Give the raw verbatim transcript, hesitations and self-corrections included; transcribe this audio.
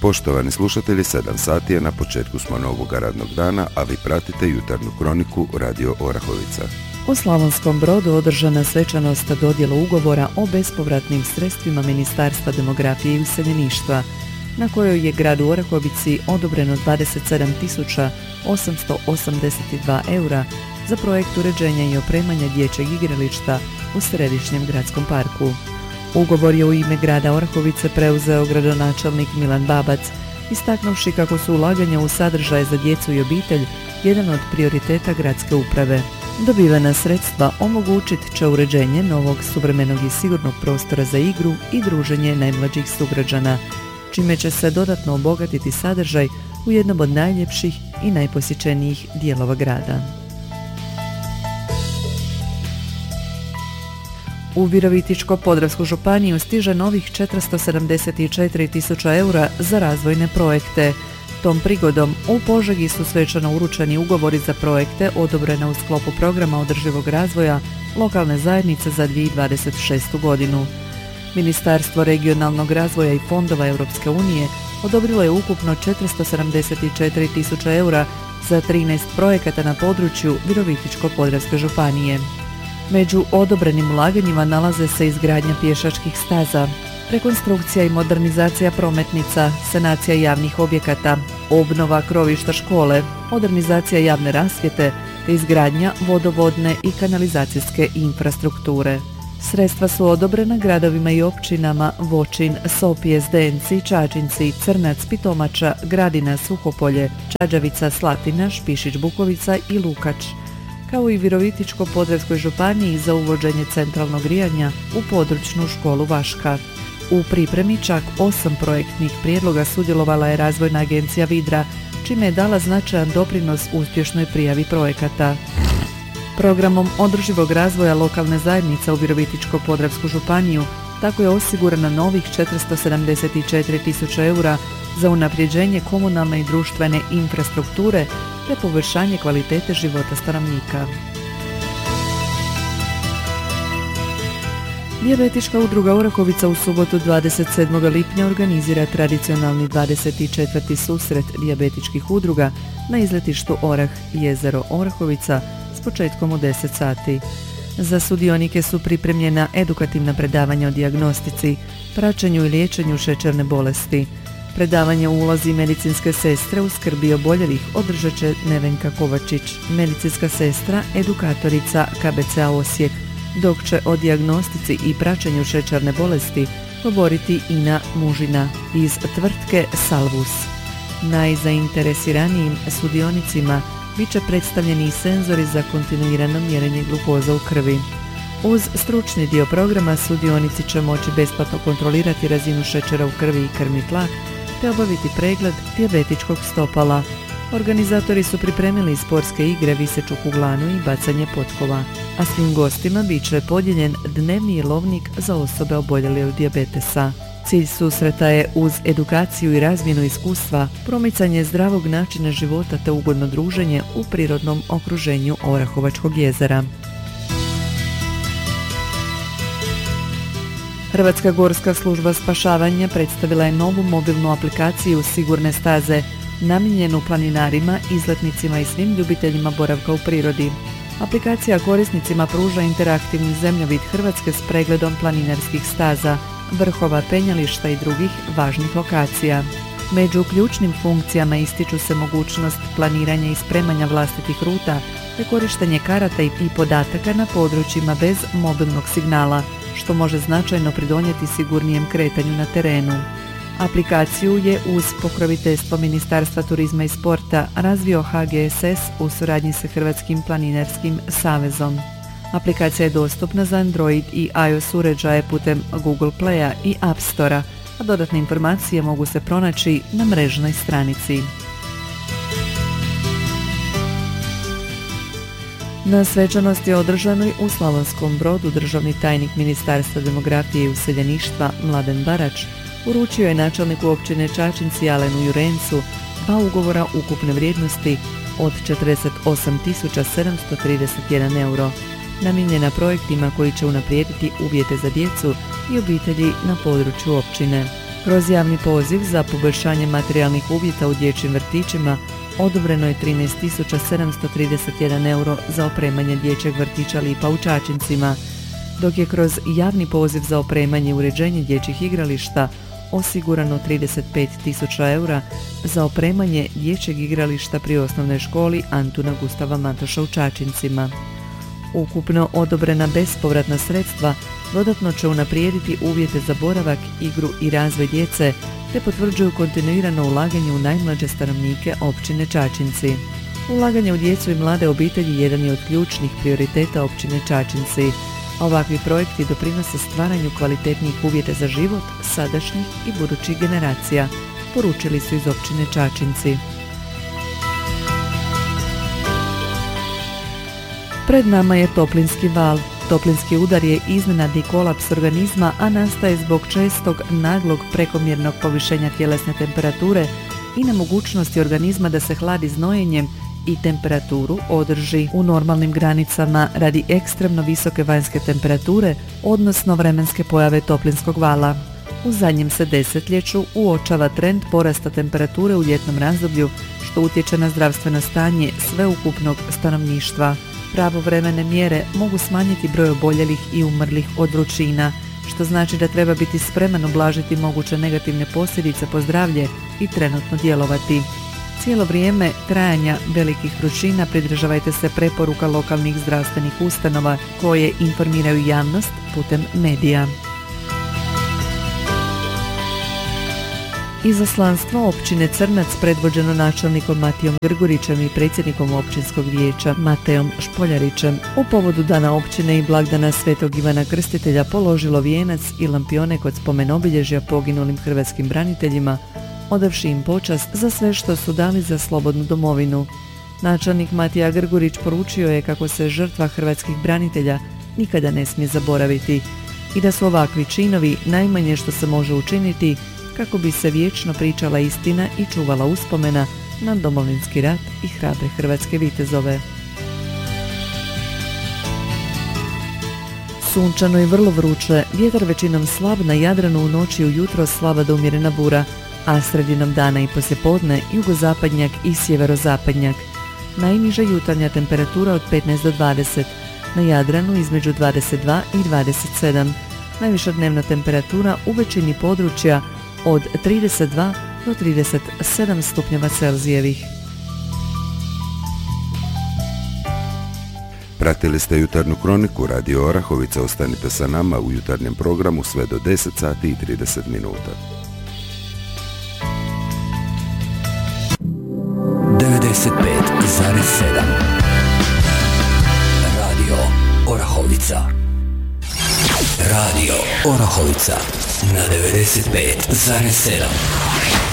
Poštovani slušatelji, sedam sati je, na početku smo novog radnog dana, a vi pratite jutarnju kroniku Radio Orahovica. U Slavonskom Brodu održana svečanost dodjela ugovora o bespovratnim sredstvima Ministarstva demografije i useljeništva, na kojoj je gradu Orahovici odobreno dvadeset sedam tisuća osamsto osamdeset dva eura za projekt uređenja i opremanja dječjeg igrališta u središnjem gradskom parku. Ugovor je u ime grada Orahovice preuzeo gradonačelnik Milan Babac, istaknuvši kako su ulaganja u sadržaje za djecu i obitelj jedan od prioriteta gradske uprave. Dobivena sredstva omogućit će uređenje novog, suvremenog i sigurnog prostora za igru i druženje najmlađih sugrađana, čime će se dodatno obogatiti sadržaj u jednom od najljepših i najposjećenijih dijelova grada. U Virovitičko-podravsku županiju stiže novih četiristo sedamdeset četiri tisuće eura za razvojne projekte. Tom prigodom u Požegi su svečano uručeni ugovori za projekte odobrene u sklopu programa održivog razvoja lokalne zajednice za dvije tisuće dvadeset šestu godinu. Ministarstvo regionalnog razvoja i fondova Europske unije odobrilo je ukupno četiristo sedamdeset četiri tisuće eura za trinaest projekata na području Virovitičko-podravske županije. Među odobrenim ulaganjima nalaze se izgradnja pješačkih staza, rekonstrukcija i modernizacija prometnica, sanacija javnih objekata, obnova krovišta škole, modernizacija javne rasvjete te izgradnja vodovodne i kanalizacijske infrastrukture. Sredstva su odobrena gradovima i općinama Voćin, Sopje, Zdenci, Čačinci, Crnac, Pitomača, Gradina, Suhopolje, Čađavica, Slatina, Špišić, Bukovica i Lukač, kao i Virovitičko-podravskoj županiji za uvođenje centralnog grijanja u područnu školu Vaška. U pripremi čak osam projektnih prijedloga sudjelovala je Razvojna agencija Vidra, čime je dala značajan doprinos uspješnoj prijavi projekata. Programom održivog razvoja lokalne zajednice u Virovitičko-podravsku županiju tako je osigurano novih četiristo sedamdeset četiri tisuće eura za unapređenje komunalne i društvene infrastrukture te poboljšanje kvalitete života stanovnika. Dijabetička udruga Orahovica u subotu dvadeset sedmog lipnja organizira tradicionalni dvadeset četvrti susret dijabetičkih udruga na izletištu Orah, jezero Orahovica s početkom u deset sati. Za sudionike su pripremljena edukativna predavanja o dijagnostici, praćenju i liječenju šećerne bolesti. Predavanje o ulozi medicinske sestre u skrbi oboljelih održat će Nevenka Kovačić, medicinska sestra, edukatorica K B C A Osijek, dok će o dijagnostici i praćenju šećerne bolesti govoriti Ina Mužina iz tvrtke Salvus. Najzainteresiranijim sudionicima bit će predstavljeni i senzori za kontinuirano mjerenje glukoza u krvi. Uz stručni dio programa sudionici će moći besplatno kontrolirati razinu šećera u krvi i krvni tlak te obaviti pregled dijabetičkog stopala. Organizatori su pripremili sportske igre, viseću kuglanu i bacanje potkova, a svim gostima bit će podijeljen dnevni jelovnik za osobe oboljele od dijabetesa. Cilj susreta je uz edukaciju i razmjenu iskustva, promicanje zdravog načina života te ugodno druženje u prirodnom okruženju Orahovačkog jezera. Hrvatska gorska služba spašavanja predstavila je novu mobilnu aplikaciju Sigurne staze, namijenjenu planinarima, izletnicima i svim ljubiteljima boravka u prirodi. Aplikacija korisnicima pruža interaktivni zemljovid Hrvatske s pregledom planinarskih staza, vrhova, penjališta i drugih važnih lokacija. Među ključnim funkcijama ističu se mogućnost planiranja i spremanja vlastitih ruta te korištenje karata i podataka na područjima bez mobilnog signala, što može značajno pridonijeti sigurnijem kretanju na terenu. Aplikaciju je uz pokroviteljstvo Ministarstva turizma i sporta razvio H G S S u suradnji sa Hrvatskim planinarskim savezom. Aplikacija je dostupna za Android i iOS uređaje putem Google Playa i App Store-a, a dodatne informacije mogu se pronaći na mrežnoj stranici. Na svečanosti održanoj u Slavonskom Brodu državni tajnik Ministarstva demografije i useljeništva Mladen Barač uručio je načelniku općine Čačinci Alenu Jurencu dva ugovora ukupne vrijednosti od četrdeset osam tisuća sedamsto trideset jedan euro, namijenjena projektima koji će unaprijediti uvjete za djecu i obitelji na području općine. Kroz javni poziv za poboljšanje materijalnih uvjeta u dječjim vrtićima odobreno je trinaest tisuća sedamsto trideset jedan euro za opremanje dječjeg vrtića Lipa u Čačincima, dok je kroz javni poziv za opremanje i uređenje dječjih igrališta osigurano trideset pet tisuća eura za opremanje dječjeg igrališta pri osnovnoj školi Antuna Gustava Matoša u Čačincima. Ukupno odobrena bespovratna sredstva dodatno će unaprijediti uvjete za boravak, igru i razvoj djece, te potvrđuju kontinuirano ulaganje u najmlađe stanovnike općine Čačinci. Ulaganje u djecu i mlade obitelji jedan je od ključnih prioriteta općine Čačinci, a ovakvi projekti doprinose stvaranju kvalitetnijih uvjeta za život sadašnjih i budućih generacija, poručili su iz općine Čačinci. Pred nama je toplinski val. Toplinski udar je iznenadni kolaps organizma, a nastaje zbog čestog, naglog, prekomjernog povišenja tjelesne temperature i nemogućnosti organizma da se hladi znojenjem i temperaturu održi u normalnim granicama radi ekstremno visoke vanjske temperature, odnosno vremenske pojave toplinskog vala. U zadnjem se desetljeću uočava trend porasta temperature u ljetnom razdoblju, što utječe na zdravstveno stanje sveukupnog stanovništva. Pravovremene mjere mogu smanjiti broj oboljelih i umrlih od vrućina, što znači da treba biti spreman ublažiti moguće negativne posljedice po zdravlje i trenutno djelovati. Cijelo vrijeme trajanja velikih vrućina pridržavajte se preporuka lokalnih zdravstvenih ustanova koje informiraju javnost putem medija. Izaslanstvo općine Crnac predvođeno načelnikom Matijom Grgurićem i predsjednikom općinskog vijeća Matejom Špoljarićem u povodu dana općine i blagdana Svetog Ivana Krstitelja položilo vijenac i lampione kod spomenobilježja poginulim hrvatskim braniteljima, odavši im počast za sve što su dali za slobodnu domovinu. Načelnik Matija Grgurić poručio je kako se žrtva hrvatskih branitelja nikada ne smije zaboraviti i da su ovakvi činovi najmanje što se može učiniti kako bi se vječno pričala istina i čuvala uspomena na Domovinski rat i hrabre hrvatske vitezove. Sunčano i vrlo vruće, vjetar većinom slab na Jadranu u noći ujutro slaba do umjerena bura, a sredinom dana i poslijepodne jugozapadnjak i sjeverozapadnjak. Najniža jutarnja temperatura od petnaest do dvadeset, na Jadranu između dvadeset dva i dvadeset sedam. Najviša dnevna temperatura u većini područja od trideset dva do trideset sedam stupnjeva Celzijevih. Pratili ste jutarnju kroniku Radio Orahovica. Ostanite sa nama u jutarnjem programu sve do deset sati i trideset minuta. devedeset pet zarez sedam Radio Orahovica. Radio Orahovica na devedeset pet zarez sedam.